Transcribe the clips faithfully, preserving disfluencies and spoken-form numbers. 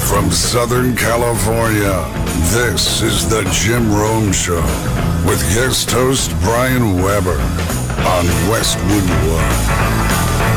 From Southern California, this is the Jim Rome Show with guest host Brian Weber on Westwood One.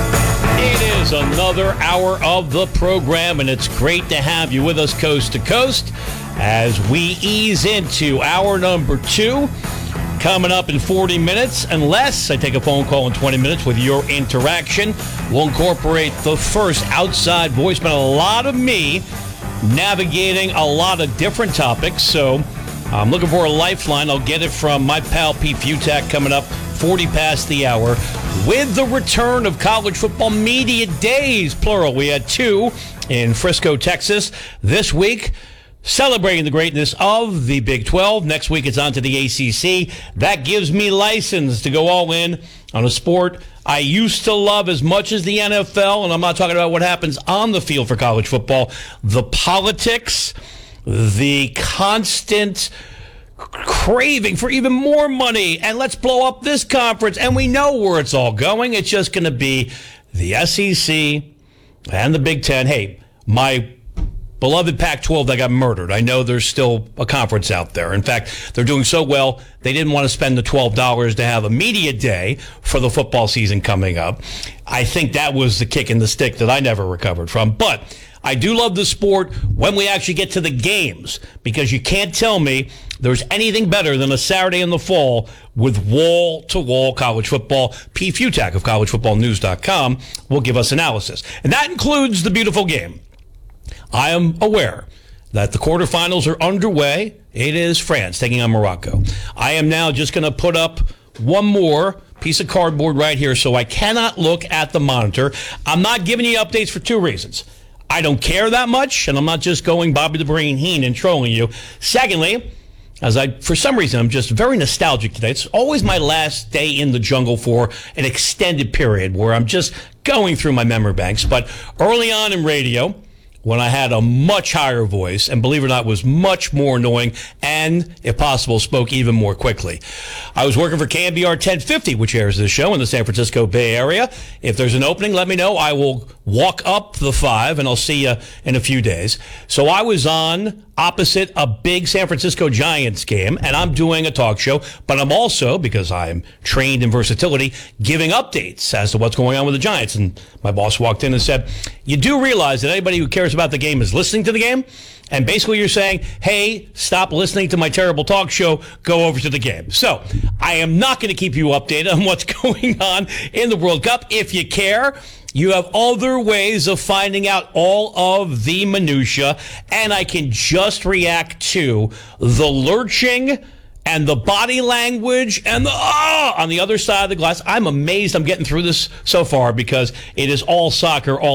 It is another hour of the program, and it's great to have you with us coast to coast as we ease into hour number two. Coming up in forty minutes, unless I take a phone call in twenty minutes with your interaction. We'll incorporate the first outside voicemail. A lot of me navigating a lot of different topics, so I'm looking for a lifeline. I'll get it from my pal Pete Fiutak coming up forty past the hour with the return of college football media days, plural. We had two in Frisco, Texas this week, celebrating the greatness of the Big twelve. Next week, it's on to the A C C. That gives me license to go all in on a sport I used to love as much as the N F L, and I'm not talking about what happens on the field for college football. The politics, the constant craving for even more money, and let's blow up this conference, and we know where it's all going. It's just going to be the S E C and the Big Ten. Hey, my beloved Pac twelve that got murdered. I know there's still a conference out there. In fact, they're doing so well, they didn't want to spend the twelve dollars to have a media day for the football season coming up. I think that was the kick in the stick that I never recovered from. But I do love the sport when we actually get to the games, because you can't tell me there's anything better than a Saturday in the fall with wall-to-wall college football. P. Fiutak of college football news dot com will give us analysis. And that includes the beautiful game. I am aware that the quarterfinals are underway. It is France taking on Morocco. I am now just going to put up one more piece of cardboard right here so I cannot look at the monitor. I'm not giving you updates for two reasons. I don't care that much, and I'm not just going Bobby the Brain Heen and trolling you. Secondly, as I, for some reason, I'm just very nostalgic today. It's always my last day in the jungle for an extended period where I'm just going through my memory banks. But early on in radio, when I had a much higher voice, and believe it or not, was much more annoying, and, if possible, spoke even more quickly. I was working for K M B R ten fifty, which airs this show in the San Francisco Bay Area. If there's an opening, let me know. I will walk up the five, and I'll see you in a few days. So I was on opposite a big San Francisco Giants game, and I'm doing a talk show, but I'm also, because I'm trained in versatility, giving updates as to what's going on with the Giants. And my boss walked in and said, you do realize that anybody who cares about the game is listening to the game? And basically you're saying, hey, stop listening to my terrible talk show, go over to the game. So I am not going to keep you updated on what's going on in the World Cup. If you care, you have other ways of finding out all of the minutia, and I can just react to the lurching and the body language and the ah on the other side of the glass. I'm amazed I'm getting through this so far because it is all soccer, all